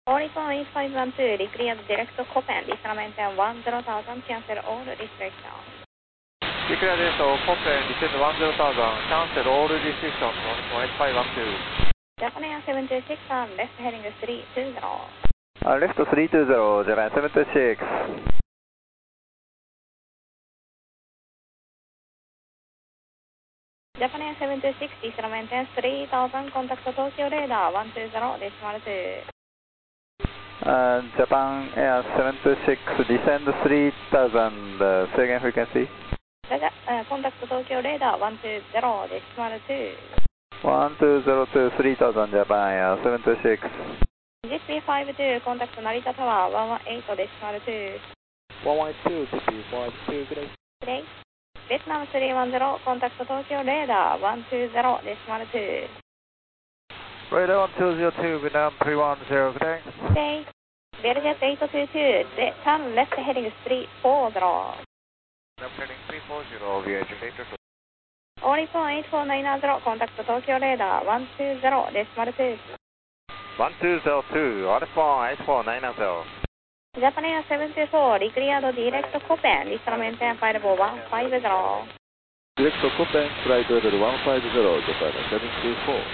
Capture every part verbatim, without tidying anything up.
All point eight five one two, declared direct Copen, descend maintain one zero thousand, cancel all restrictions. Declare direct Copen, descend one zero thousand, cancel all restrictions, one point eight five one two. Japan Air seven two six on left heading three two zero. Uh, left three two zero, Japan seven two six. Japan Air seven two six, descend maintain three thousand, contact Tokyo radar one two zero, decimal two. Uh, Japan Air seven two six, descend three thousand, uh, say again frequency. Uh, contact Tokyo radar one two zero, decimal two. one two zero two, three thousand, Japan Air seven two six. G P five two, contact Narita Tower one one eight, decimal two. one one two, G P five two, good day. Good day. Vietnam three one zero, contact Tokyo radar one two zero, decimal two. Radar one two zero two, Vietnam three one zero, good day. Good day. Vietjet eight two two, turn left heading three four zero. Left heading three four zero, Vietjet eight two two. All point eight four nine zero, contact Tokyo radar one two zero, decimal two. one two zero two, all point eight four nine zero. Japan Air seven two four, declared direct Copen, descend maintain five one five zero. Direct Copen, flight level one five zero, Japan seven two four.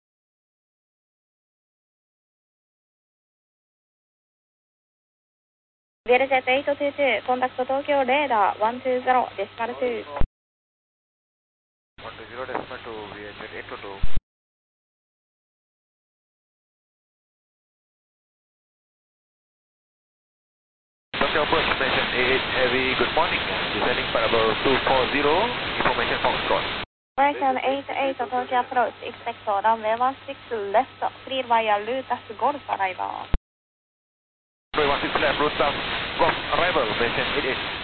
Vietjet eight two two, contact Tokyo radar one two zero, decimal two. one two zero, decimal two, Vietjet eight two two. Tokyo approximation eight heavy, good morning. Descending parabol two four zero, information Foxtrot. Operation eight eight, Tokyo approach, expect runway one six left, clear via Lutas Golf arrival. Runway one six left, Lutas Golf arrival, mission eight eight.